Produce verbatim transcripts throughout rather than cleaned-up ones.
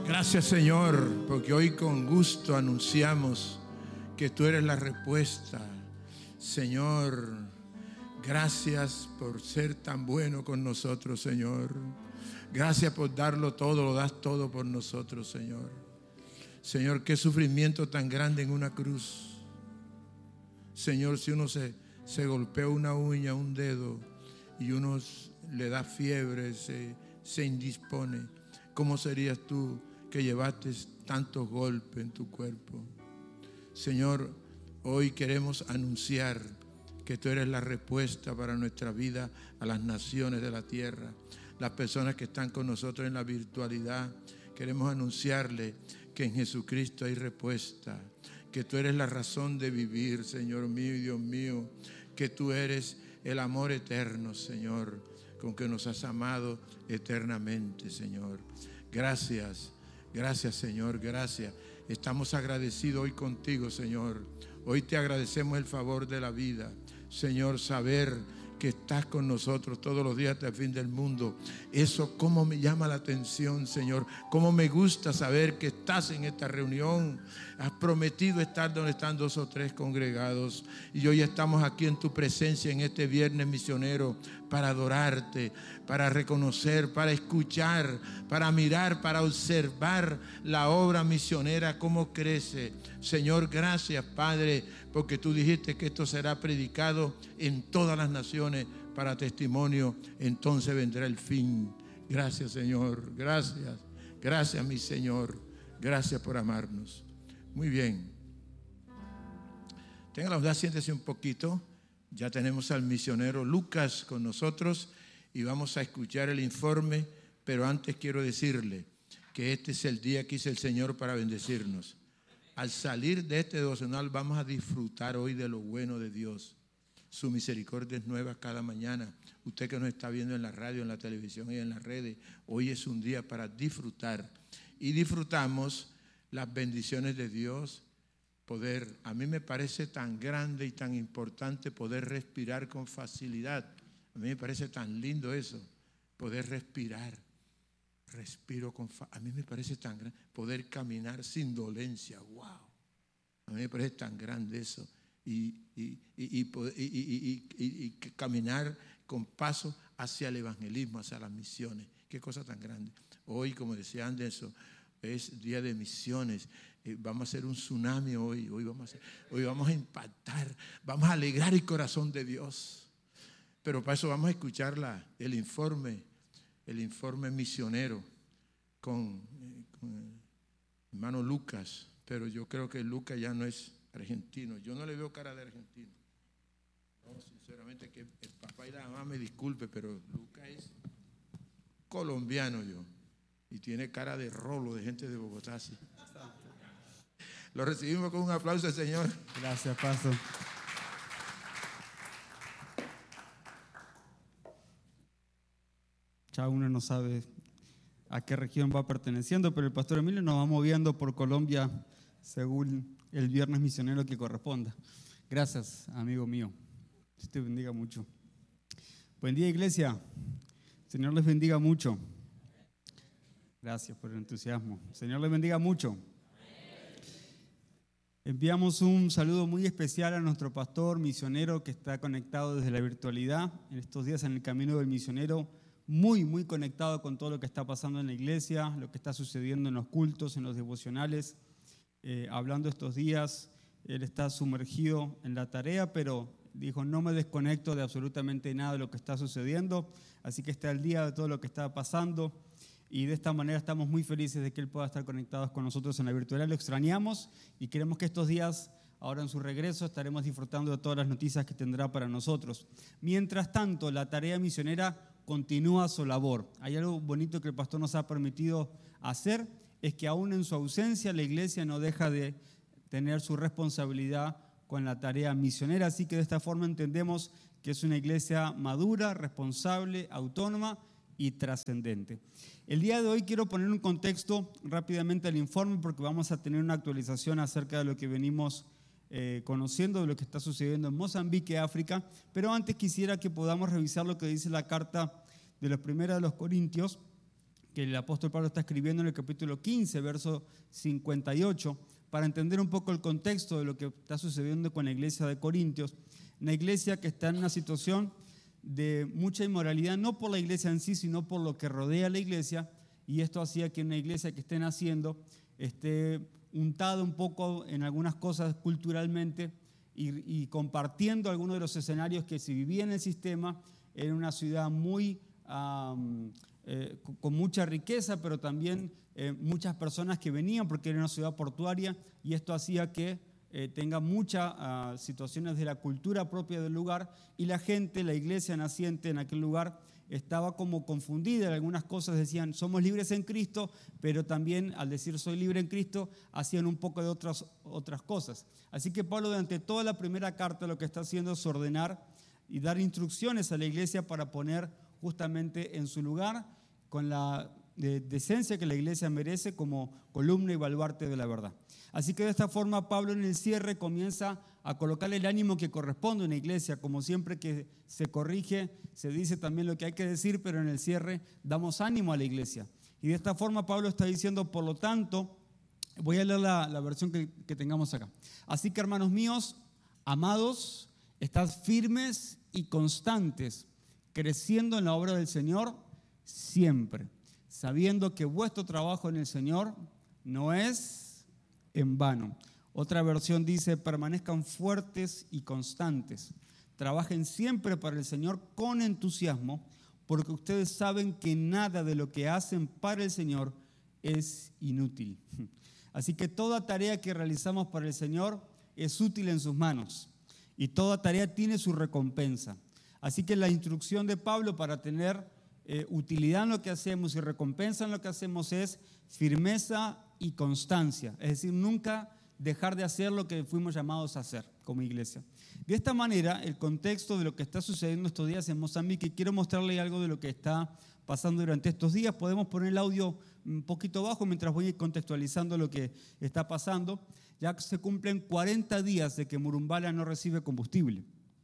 Gracias, Señor, porque hoy con gusto anunciamos que tú eres la respuesta. Señor, gracias por ser tan bueno con nosotros, Señor. Gracias por darlo todo, lo das todo por nosotros, Señor. Señor, qué sufrimiento tan grande en una cruz. Señor, si uno se, se golpea una uña, un dedo, y uno le da fiebre, se, se indispone, ¿cómo serías tú que llevaste tantos golpes en tu cuerpo? Señor, hoy queremos anunciar que tú eres la respuesta para nuestra vida a las naciones de la tierra. Las personas que están con nosotros en la virtualidad, queremos anunciarle que en Jesucristo hay respuesta, que tú eres la razón de vivir, Señor mío y Dios mío, que tú eres el amor eterno, Señor, con que nos has amado eternamente, Señor. Gracias, gracias, Señor, gracias. Estamos agradecidos hoy contigo, Señor. Hoy te agradecemos el favor de la vida, Señor, saber que estás con nosotros todos los días hasta el fin del mundo. Eso cómo me llama la atención, Señor. Cómo me gusta saber que estás en esta reunión. Has prometido estar donde están dos o tres congregados. Y hoy estamos aquí en tu presencia en este viernes misionero para adorarte, para reconocer, para escuchar, para mirar, para observar la obra misionera, cómo crece. Señor, gracias, Padre, porque tú dijiste que esto será predicado en todas las naciones para testimonio. Entonces vendrá el fin. Gracias, Señor. Gracias. Gracias, mi Señor. Gracias por amarnos. Muy bien. Tenga la bondad, siéntese un poquito. Ya tenemos al misionero Lucas con nosotros y vamos a escuchar el informe. Pero antes quiero decirle que este es el día que hizo el Señor para bendecirnos. Al salir de este devocional vamos a disfrutar hoy de lo bueno de Dios. Su misericordia es nueva cada mañana. Usted que nos está viendo en la radio, en la televisión y en las redes, hoy es un día para disfrutar. Y disfrutamos las bendiciones de Dios. Poder, a mí me parece tan grande y tan importante poder respirar con facilidad. A mí me parece tan lindo eso, poder respirar. Respiro con fa- a mí me parece tan grande poder caminar sin dolencia. Wow, a mí me parece tan grande eso y, y, y, y, y, y, y, y caminar con paso hacia el evangelismo, hacia las misiones. Qué cosa tan grande. Hoy, como decía Anderson, es día de misiones. Eh, vamos a hacer un tsunami hoy. Hoy vamos a hacer, hoy vamos a impactar, vamos a alegrar el corazón de Dios. Pero para eso vamos a escuchar la, el informe. El informe misionero con, con el hermano Lucas, pero yo creo que Lucas ya no es argentino. Yo no le veo cara de argentino. No, sinceramente, que el papá y la mamá me disculpe, pero Lucas es colombiano yo y tiene cara de rolo de gente de Bogotá. Sí. Lo recibimos con un aplauso, Señor. Gracias, pastor. Ya uno no sabe a qué región va perteneciendo, pero el pastor Emilio nos va moviendo por Colombia según el viernes misionero que corresponda. Gracias, amigo mío. Dios te bendiga mucho. Buen día, iglesia. Señor les bendiga mucho. Gracias por el entusiasmo. Señor les bendiga mucho. Enviamos un saludo muy especial a nuestro pastor misionero que está conectado desde la virtualidad en estos días en el camino del misionero. Muy, muy conectado con todo lo que está pasando en la iglesia, lo que está sucediendo en los cultos, en los devocionales. Eh, hablando estos días, él está sumergido en la tarea, pero dijo, no me desconecto de absolutamente nada de lo que está sucediendo, así que está al día de todo lo que está pasando y de esta manera estamos muy felices de que él pueda estar conectado con nosotros en la virtualidad. Lo extrañamos y queremos que estos días, ahora en su regreso, estaremos disfrutando de todas las noticias que tendrá para nosotros. Mientras tanto, la tarea misionera continúa su labor. Hay algo bonito que el pastor nos ha permitido hacer, es que aún en su ausencia la iglesia no deja de tener su responsabilidad con la tarea misionera, así que de esta forma entendemos que es una iglesia madura, responsable, autónoma y trascendente. El día de hoy quiero poner un contexto rápidamente al informe porque vamos a tener una actualización acerca de lo que venimos Eh, conociendo de lo que está sucediendo en Mozambique, África, pero antes quisiera que podamos revisar lo que dice la carta de la primera de los Corintios, que el apóstol Pablo está escribiendo en el capítulo quince, verso cincuenta y ocho, para entender un poco el contexto de lo que está sucediendo con la iglesia de Corintios. Una iglesia que está en una situación de mucha inmoralidad, no por la iglesia en sí, sino por lo que rodea a la iglesia, y esto hacía que una iglesia que esté naciendo esté untada un poco en algunas cosas culturalmente y, y compartiendo algunos de los escenarios que se vivía en el sistema, en una ciudad muy um, eh, con mucha riqueza, pero también eh, muchas personas que venían porque era una ciudad portuaria, y esto hacía que eh, tenga muchas uh, situaciones de la cultura propia del lugar, y la gente, la iglesia naciente en aquel lugar, estaba como confundida en algunas cosas. Decían, somos libres en Cristo, pero también al decir soy libre en Cristo, hacían un poco de otras, otras cosas. Así que Pablo, durante toda la primera carta, lo que está haciendo es ordenar y dar instrucciones a la iglesia para poner justamente en su lugar, con la de, decencia que la iglesia merece, como columna y baluarte de la verdad. Así que de esta forma Pablo en el cierre comienza a colocarle el ánimo que corresponde a una iglesia. Como siempre que se corrige, se dice también lo que hay que decir, pero en el cierre damos ánimo a la iglesia. Y de esta forma Pablo está diciendo, por lo tanto, voy a leer la, la versión que, que tengamos acá. Así que, hermanos míos, amados, estad firmes y constantes, creciendo en la obra del Señor siempre, sabiendo que vuestro trabajo en el Señor no es en vano. Otra versión dice, permanezcan fuertes y constantes, trabajen siempre para el Señor con entusiasmo, porque ustedes saben que nada de lo que hacen para el Señor es inútil. Así que toda tarea que realizamos para el Señor es útil en sus manos, y toda tarea tiene su recompensa. Así que la instrucción de Pablo para tener eh, utilidad en lo que hacemos y recompensa en lo que hacemos es firmeza y constancia. Es decir, nunca dejar de hacer lo que fuimos llamados a hacer como iglesia. De esta manera, el contexto de lo que está sucediendo estos días en Mozambique, quiero mostrarle algo de lo que está pasando durante estos días. Podemos poner el audio un poquito bajo mientras voy contextualizando lo que está pasando. Ya se cumplen cuarenta días de que Murumbala no recibe combustible.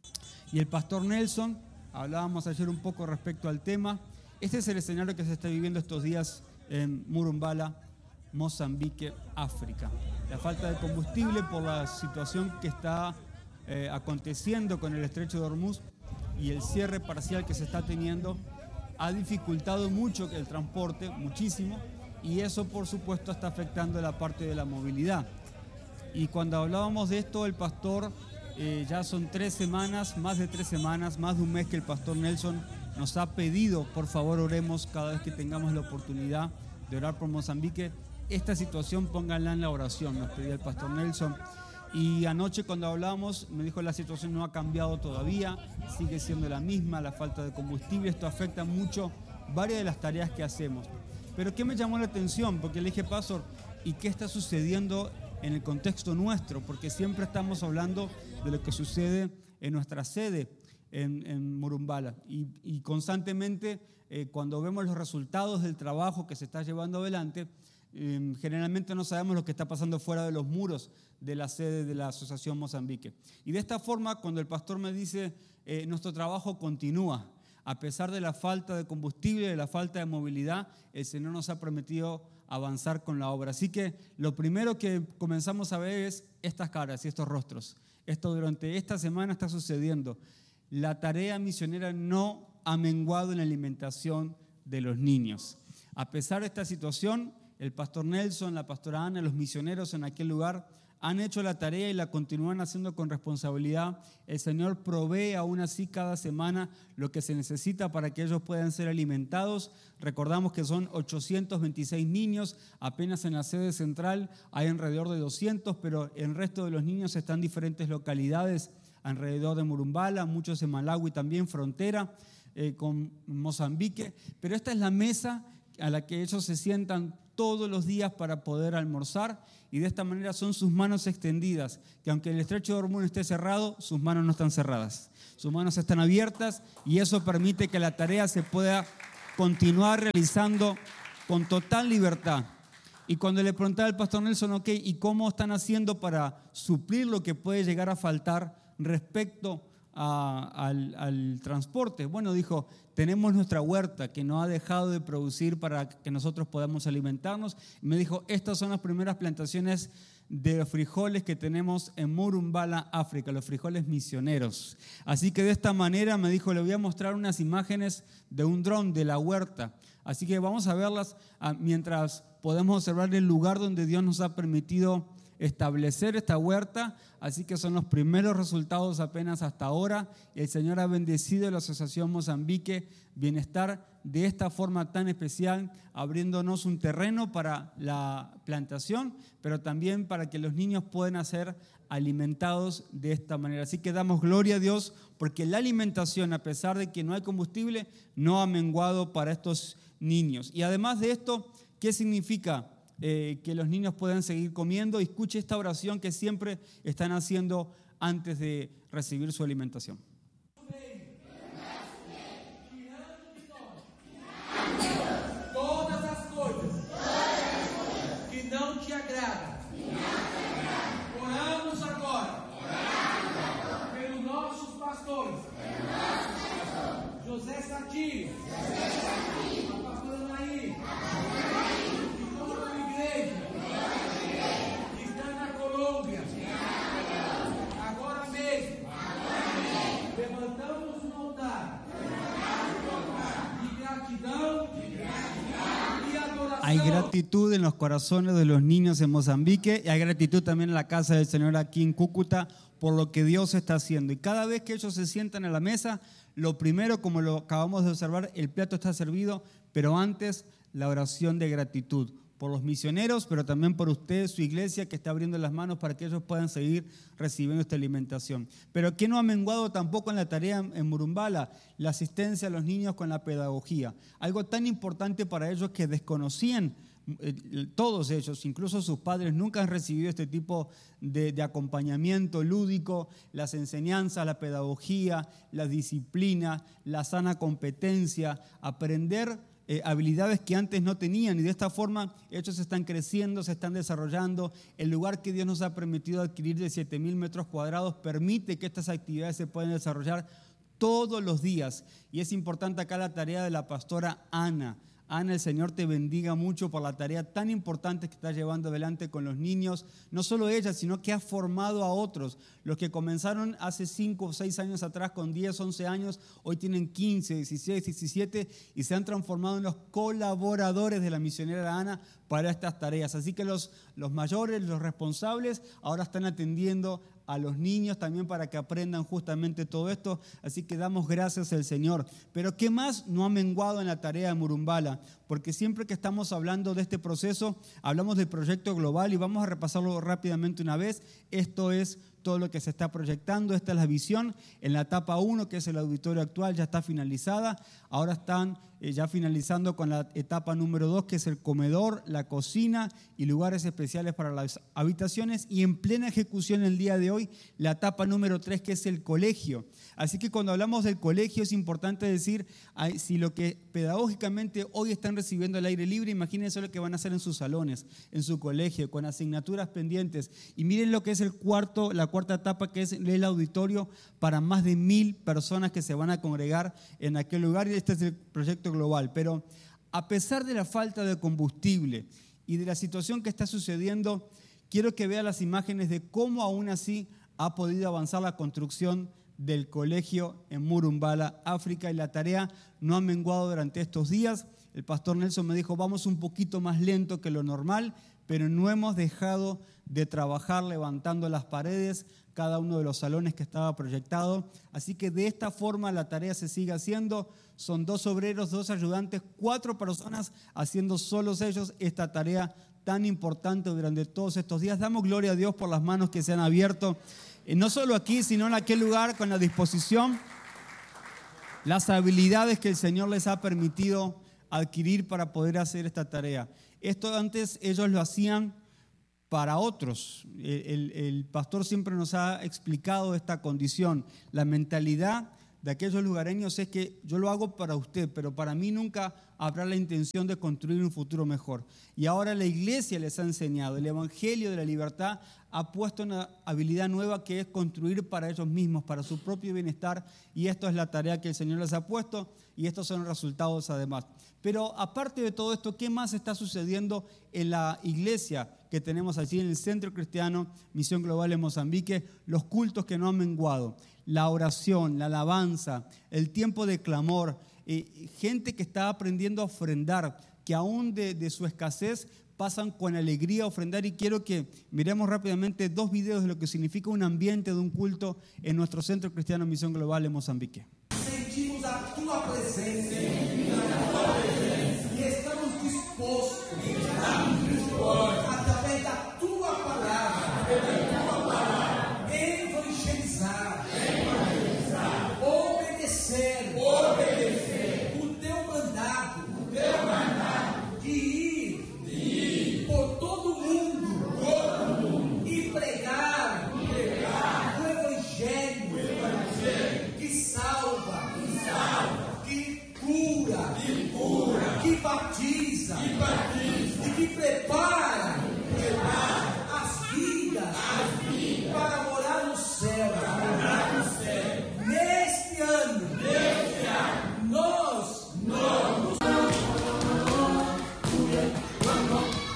Y el pastor Nelson, hablábamos ayer un poco respecto al tema, este es el escenario que se está viviendo estos días en Murumbala, Mozambique, África. La falta de combustible por la situación que está eh, aconteciendo con el estrecho de Hormuz y el cierre parcial que se está teniendo ha dificultado mucho el transporte, muchísimo, y eso por supuesto está afectando la parte de la movilidad. Y cuando hablábamos de esto, el pastor, eh, ya son tres semanas, más de tres semanas, más de un mes que el pastor Nelson nos ha pedido, por favor oremos cada vez que tengamos la oportunidad de orar por Mozambique. Esta situación pónganla en la oración, nos pedía el pastor Nelson. Y anoche cuando hablábamos me dijo, la situación no ha cambiado todavía, sigue siendo la misma, la falta de combustible, esto afecta mucho varias de las tareas que hacemos. Pero ¿qué me llamó la atención? Porque le dije, pastor, ¿y qué está sucediendo en el contexto nuestro? Porque siempre estamos hablando de lo que sucede en nuestra sede en, en Murumbala, y, y constantemente eh, cuando vemos los resultados del trabajo que se está llevando adelante, eh, generalmente no sabemos lo que está pasando fuera de los muros de la sede de la Asociación Mozambique. Y de esta forma, cuando el pastor me dice, eh, nuestro trabajo continúa, a pesar de la falta de combustible, de la falta de movilidad, el Señor nos ha permitido avanzar con la obra. Así que lo primero que comenzamos a ver es estas caras y estos rostros. Esto durante esta semana está sucediendo. La tarea misionera no ha menguado en la alimentación de los niños. A pesar de esta situación, el pastor Nelson, la pastora Ana, los misioneros en aquel lugar han hecho la tarea y la continúan haciendo con responsabilidad. El Señor provee aún así cada semana lo que se necesita para que ellos puedan ser alimentados. Recordamos que son ochocientos veintiséis niños, apenas en la sede central hay alrededor de doscientos, pero el resto de los niños están en diferentes localidades alrededor de Murumbala, muchos en Malawi también, frontera eh, con Mozambique. Pero esta es la mesa a la que ellos se sientan todos los días para poder almorzar, y de esta manera son sus manos extendidas, que aunque el estrecho de Hormuz esté cerrado, sus manos no están cerradas, sus manos están abiertas, y eso permite que la tarea se pueda continuar realizando con total libertad. Y cuando le preguntaba al pastor Nelson, ok, ¿y cómo están haciendo para suplir lo que puede llegar a faltar respecto a, al, al transporte? Bueno, dijo, tenemos nuestra huerta que no ha dejado de producir para que nosotros podamos alimentarnos. Y me dijo, estas son las primeras plantaciones de frijoles que tenemos en Murumbala, África, los frijoles misioneros. Así que de esta manera me dijo, le voy a mostrar unas imágenes de un dron de la huerta. Así que vamos a verlas mientras podemos observar el lugar donde Dios nos ha permitido establecer esta huerta. Así que son los primeros resultados apenas hasta ahora. El Señor ha bendecido a la Asociación Mozambique Bienestar de esta forma tan especial, abriéndonos un terreno para la plantación, pero también para que los niños puedan ser alimentados de esta manera. Así que damos gloria a Dios porque la alimentación, a pesar de que no hay combustible, no ha menguado para estos niños. Y además de esto, ¿qué significa eh, que los niños puedan seguir comiendo? Escuche esta oración que siempre están haciendo antes de recibir su alimentación. Todas as coisas que não te agradam, oramos agora pelos nossos pastores, José Sadio, a pastora Naí, e toda a igreja que está na Colômbia. Agora mesmo, levantamos um altar de gratidão. Hay gratitud en los corazones de los niños en Mozambique y hay gratitud también en la casa del Señor aquí en Cúcuta por lo que Dios está haciendo. Y cada vez que ellos se sientan a la mesa, lo primero, como lo acabamos de observar, el plato está servido, pero antes la oración de gratitud por los misioneros, pero también por usted, su iglesia, que está abriendo las manos para que ellos puedan seguir recibiendo esta alimentación. Pero ¿qué no ha menguado tampoco en la tarea en Murumbala? La asistencia a los niños con la pedagogía. Algo tan importante para ellos que desconocían eh, todos ellos, incluso sus padres, nunca han recibido este tipo de, de acompañamiento lúdico, las enseñanzas, la pedagogía, la disciplina, la sana competencia, aprender Eh, habilidades que antes no tenían, y de esta forma ellos están creciendo, se están desarrollando. El lugar que Dios nos ha permitido adquirir de siete mil metros cuadrados permite que estas actividades se puedan desarrollar todos los días. Y es importante acá la tarea de la pastora Ana. Ana, el Señor te bendiga mucho por la tarea tan importante que está llevando adelante con los niños. No solo ella, sino que ha formado a otros. Los que comenzaron hace cinco o seis años atrás con diez, once años, hoy tienen quince, dieciséis, diecisiete y se han transformado en los colaboradores de la misionera Ana para estas tareas. Así que los, los mayores, los responsables, ahora están atendiendo a los niños también para que aprendan justamente todo esto. Así que damos gracias al Señor. Pero ¿qué más no ha menguado en la tarea de Murumbala? Porque siempre que estamos hablando de este proceso, hablamos del proyecto global y vamos a repasarlo rápidamente una vez. Esto es todo lo que se está proyectando, esta es la visión. En la etapa uno, que es el auditorio actual, ya está finalizada. Ahora están eh, ya finalizando con la etapa número dos, que es el comedor, la cocina y lugares especiales para las habitaciones. Y en plena ejecución el día de hoy, la etapa número tres, que es el colegio. Así que cuando hablamos del colegio es importante decir, si lo que pedagógicamente hoy están recibiendo el aire libre, imagínense lo que van a hacer en sus salones, en su colegio, con asignaturas pendientes. Y miren lo que es el cuarto, la cuarta etapa, que es el auditorio para más de mil personas que se van a congregar en aquel lugar. Y este es el proyecto global. Pero a pesar de la falta de combustible y de la situación que está sucediendo, quiero que vean las imágenes de cómo aún así ha podido avanzar la construcción del colegio en Murumbala, África, y la tarea no ha menguado durante estos días. El pastor Nelson me dijo, vamos un poquito más lento que lo normal, pero no hemos dejado de trabajar levantando las paredes, cada uno de los salones que estaba proyectado. Así que de esta forma la tarea se sigue haciendo. Son dos obreros, dos ayudantes, cuatro personas haciendo solos ellos esta tarea tan importante durante todos estos días. Damos gloria a Dios por las manos que se han abierto, eh, no solo aquí, sino en aquel lugar, con la disposición, las habilidades que el Señor les ha permitido adquirir para poder hacer esta tarea. Esto antes ellos lo hacían para otros. El, el, el pastor siempre nos ha explicado esta condición. La mentalidad de aquellos lugareños es que yo lo hago para usted, pero para mí nunca habrá la intención de construir un futuro mejor. Y ahora la iglesia les ha enseñado el evangelio de la libertad ha puesto una habilidad nueva que es construir para ellos mismos, para su propio bienestar, y esto es la tarea que el Señor les ha puesto y estos son los resultados además. Pero aparte de todo esto, ¿qué más está sucediendo en la iglesia que tenemos allí en el Centro Cristiano Misión Global en Mozambique? Los cultos que no han menguado, la oración, la alabanza, el tiempo de clamor, eh, gente que está aprendiendo a ofrendar, que aún de, de su escasez pasan con alegría a ofrendar, y quiero que miremos rápidamente dos videos de lo que significa un ambiente de un culto en nuestro Centro Cristiano Misión Global en Mozambique. Sentimos a tua presença